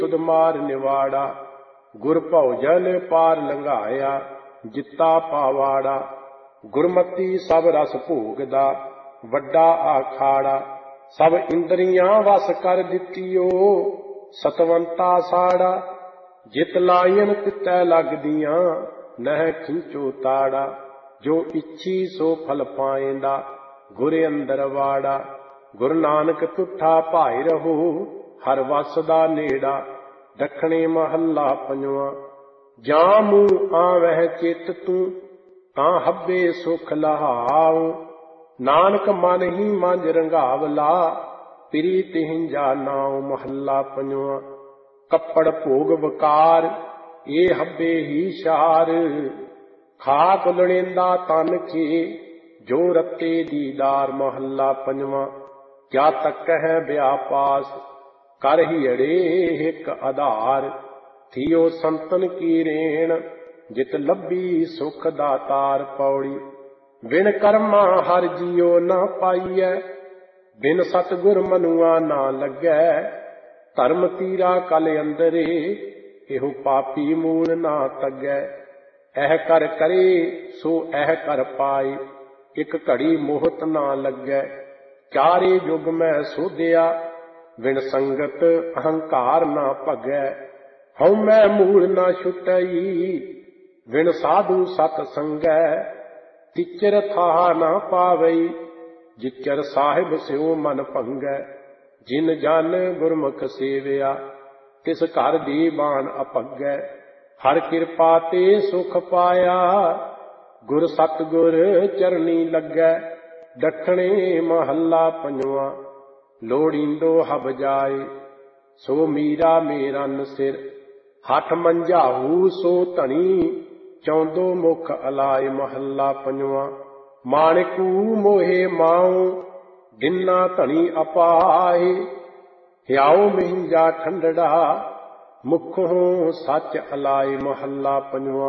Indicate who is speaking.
Speaker 1: ਸੁਧ ਮਾਰ ਨਿਵਾੜਾ। ਗੁਰ ਭਉਜਨ ਪਾਰ ਲੰਘਾਇਆ, ਜਿੱਤਾ ਪਾਵਾੜਾ। ਗੁਰਮਤੀ ਸਭ ਰਸ ਭੋਗਦਾ, ਵੱਡਾ ਆਖਾੜਾ। ਸਭ ਇੰਦਰੀਆਂ ਵਸ ਕਰ ਦਿੱਤੀਓ, ਸਤਵੰਤਾ ਸਾੜਾ। ਜਿਤ ਲਾਇਨ ਤਿਤੈ ਲੱਗਦੀਆਂ, ਨਹਿ ਖਿੰਚੋ ਤਾੜਾ। ਜੋ ਇੱਛੀ ਸੋ ਫਲ ਪਾਏਂਦਾ, ਗੁਰ ਅੰਦਰ ਵਾੜਾ। ਗੁਰੂ ਨਾਨਕ ਤੁਠਾ ਭਾਇ ਰਹੋ, ਹਰ ਵਸ ਦਾ ਨੇੜਾ। ਦੱਖਣੇ ਮਹੱਲਾ ਪੰਜਵਾਂ। ਜਾਂ ਮੂੰਹ ਆਵਹਿ ਚਿਤ ਤੂੰ, ਤਾਂ ਹੱਬੇ ਸੁਖ ਲਹਾਉ। ਨਾਨਕ ਮਨ ਹੀ ਮੰਝ ਰੰਗਾਵਲਾ, ਪਿਰੀ ਤਿਹੰਜਾ ਨਾਉ। ਮਹੱਲਾ ਪੰਜਵਾਂ। ਕੱਪੜ ਭੋਗ ਵਕਾਰ, ਇਹ ਹੱਬੇ ਹੀ ਸ਼ਾਰ। ਖਾਕ ਲੁੜੇਂਦਾ ਤਨ ਕੇ, ਜੋ ਰਤੇ ਦੀਦਾਰ। ਮਹੱਲਾ ਪੰਜਵਾਂ। ਕਿਆ ਤੱਕ ਹੈ ਵਿਆਪਾਸ, ਕਰ ਹੀੜੇ ਹਿਕ ਆਧਾਰ। ਥੀਓ ਸੰਤਨ ਕੀ ਰੇਣ, ਜਿਤ ਲੱਭੀ ਸੁਖ ਦਾਤਾਰ। ਪੌੜੀ। ਬਿਨ ਕਰਮਾ ਹਰ ਜੀਉ ਨਾ ਪਾਈਐ, ਬਿਨ ਸਤਿਗੁਰ ਮਨੁਆ ਨਾ ਲੱਗੈ। ਧਰਮ ਤੀਰਾ ਕਲ ਅੰਦਰੇ, ਇਹੋ ਪਾਪੀ ਮੂਲ ਨਾ ਤੱਗੈ। ਇਹ ਕਰ ਕਰੇ ਸੋ ਇਹ ਕਰ ਪਾਏ, ਇੱਕ ਘੜੀ ਮੋਹਤ ਨਾ ਲੱਗੈ। ਚਾਰੇ ਯੁਗ ਮੈਂ ਸੋਧਿਆ, ਬਿਨ ਸੰਗਤ ਅਹੰਕਾਰ ਨਾ ਭਗੈ। ਹਉ ਮੈਂ ਮੂਲ ਨਾ ਛੁਟਈ, ਬਿਨ ਸਾਧੂ ਸਤ ਸੰਗੈ। ਤਿਚਰ ਥਾਹ ਨਾ ਪਾਵਈ, ਜਿਚਰ ਸਾਹਿਬ ਸਿਉ ਮਨ ਭੰਗੈ। ਜਿਨ ਜਨ ਗੁਰਮੁਖ ਸੇਵਿਆ, ਤਿਸ ਘਰ ਦੀ ਬਾਣ ਅਪੱਗੈ। ਹਰ ਕਿਰਪਾ ਤੇ ਸੁਖ ਪਾਇਆ, ਗੁਰ ਸਤਿਗੁਰ ਚਰਨੀ ਲੱਗੈ। ਦੱਖਣੇ ਮਹੱਲਾ ਪੰਜਵਾਂ। ਲੋੜੀਂਦੋ ਹਬ ਜਾਏ, ਸੋ ਮੀਰਾ ਮੇਰਨ ਸਿਰ। ਹੱਠ ਮੰਝਾਊ ਸੋ ਧਣੀ, ਚੌਂਦੋ ਮੁਖ ਅਲਾਏ। ਮਹੱਲਾ ਪੰਜਵਾਂ। ਮਾਣਿਕੂ ਮੋਹੇ ਮਾਉ, ਦਿਨਾ ਧਣੀ ਅਪਾਏ। ਹਿਆਉ ਮਿੰਜਾ ਠੰਡੜਾ, ਮੁਖੋਂ ਸੱਚ ਅਲਾਏ। ਮਹੱਲਾ ਪੰਜਵਾਂ।